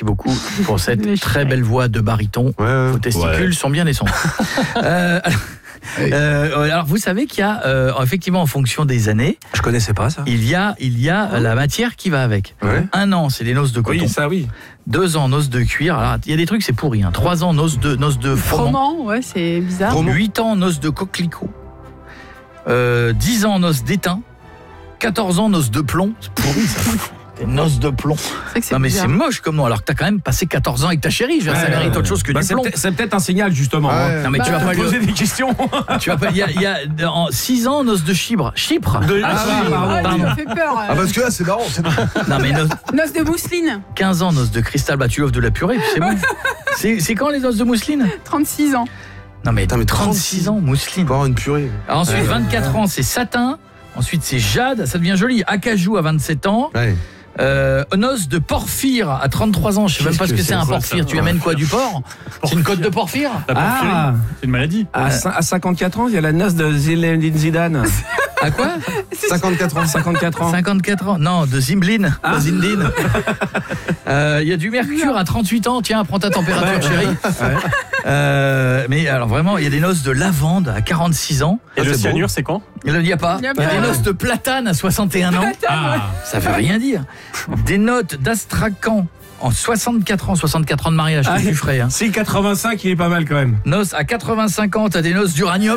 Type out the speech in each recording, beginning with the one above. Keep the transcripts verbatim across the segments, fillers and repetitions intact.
merci beaucoup pour cette Les très chèques. belle voix de baryton. Ouais, ouais. Vos testicules Ouais. sont bien naissants. euh, euh, alors vous savez qu'il y a euh, effectivement en fonction des années, Je connaissais pas ça. il y a il y a la matière qui va avec. Ouais. Un an, c'est les noces de coton. Oui, ça oui. Deux ans, noces de cuir. Alors il y a des trucs c'est pourri. Hein. Trois ans, noces de noces de froment. Froment, ouais, c'est bizarre. Froment. Huit ans, noces de coquelicot. Euh, Dix ans, noces d'étain. Quatorze ans, noces de plomb. C'est pourri ça. Des noces de plomb. C'est vrai que c'est Non mais bizarre. c'est moche comme nom. Alors que t'as quand même passé quatorze ans avec ta chérie. Je veux dire, ça Ouais, mérite ouais, autre chose que Bah, du c'est, plomb. peut-être, c'est peut-être un signal justement. Ouais. hein. Non mais tu Bah, vas pas lui Poser des questions. tu vas pas il y a il y a en six ans noces de Chypre. Chypre. De- Ah, Ah, oui, pardon. Ah, tu Pardon. m'as fait peur. Ah parce que là c'est marrant. C'est... Non mais noces- Noce de mousseline, quinze ans noces de cristal. Bah tu offres de la purée puis c'est bon. C'est c'est quand les noces de mousseline? trente-six ans. Non mais, Putain, mais trente-six ans mousseline. Pour avoir une purée. Alors ensuite Ouais. vingt-quatre ans c'est satin. Ensuite c'est jade, ça devient joli. Acajou à vingt-sept ans. Ouais. Euh, noces de porphyre à trente-trois ans. Je sais même Qu'est-ce pas ce que que c'est c'est un quoi, porphyre. ça? Tu amènes quoi, du porc? C'est une côte de porphyre? La porphyrie, Ah. c'est une maladie. À, cin- à cinquante-quatre ans, il y a la noce de Zinedine Zidane. À quoi? cinquante-quatre ans. cinquante-quatre ans. cinquante-quatre ans. Non, de Zimblin. Ah. de Zindine. Euh, Il y a du mercure à trente-huit ans. Tiens, prends ta température, Ouais. chérie. Ouais. Euh, mais alors vraiment, il y a des noces de lavande à quarante-six ans. Et Ah, le c'est cyanure, c'est quand? Il n'y a pas. Il y a Il y a pas. des noces de platane à soixante et un ans. Ah, Ça veut rien dire. Des notes d'astracan en soixante-quatre ans. soixante-quatre ans de mariage, Ah, c'est plus frais. Hein. Si quatre-vingt-cinq, il est pas mal quand même. Noces à quatre-vingt-cinq ans, t'as des noces d'uranium.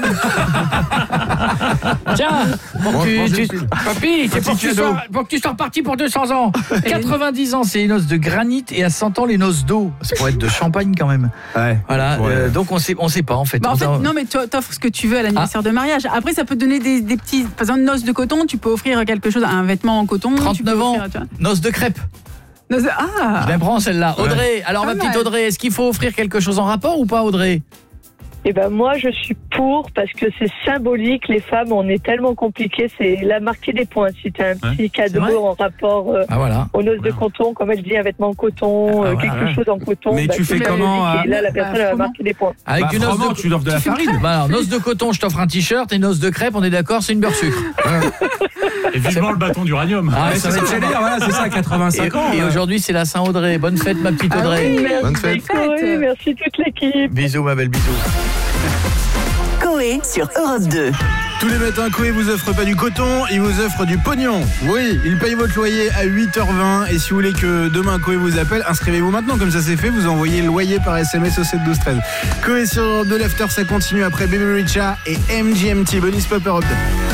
Tiens, pour Bon, que tu, mangez tu- le papy, c'est pour que, tu cadeau. sois, pour que tu sois reparti pour deux cents ans. quatre-vingt-dix ans, c'est les noces de granit et à cent ans, les noces d'eau. C'est pour être de champagne quand même. Ouais. Voilà, Ouais. euh, donc on sait, on sait pas en fait. Bah, en fait, On- non, mais tu t'offres ce que tu veux à l'anniversaire de mariage. Après, ça peut te donner des, des petits. Par exemple, noces de coton, tu peux offrir quelque chose, un vêtement en coton. tu peux trente-neuf ans, offrir, tu vois. noces de crêpes. Noces de- Ah Je la prends celle-là. Audrey, alors Pas ma petite mal. Audrey, est-ce qu'il faut offrir quelque chose en rapport ou pas, Audrey? Eh ben moi, je suis pour parce que c'est symbolique. Les femmes, on est tellement compliquées. C'est la marquer des points. Si tu as un petit c'est vrai. cadeau en rapport euh, Ah voilà. aux noces de coton, comme elle dit, un vêtement en coton, Ah, euh, voilà, quelque ouais. chose en coton. Mais tu c'est fais comment, symbolique. Et là, la euh, personne bah, elle va froment. marquer des points. Avec Bah, une noce froment, de... tu offres de la farine. Bah alors, noce de coton, je t'offre un t-shirt et noce de crêpes, on est d'accord, c'est une beurre sucre. et vivement le bâton d'uranium. Ah, Ouais, ça c'est va ça être que j'allais dire, voilà, c'est ça, Et, quatre-vingt-cinq ans. et ouais. aujourd'hui, c'est la Saint-Audrey. Bonne fête, ma petite Ah Audrey. oui. Merci, Bonne fête. Coé, merci toute l'équipe. Bisous, ma belle, bisous. Coé sur Europe deux. Tous les matins, Coé vous offre pas du coton, il vous offre du pognon. Oui, il paye votre loyer à huit heures vingt. Et si vous voulez que demain Coé vous appelle, inscrivez-vous maintenant. Comme ça c'est fait, vous envoyez le loyer par S M S au sept douze treize. Coé sur de l'after, ça continue après Baby Richa et M G M T. Bonus Pop Europe deux.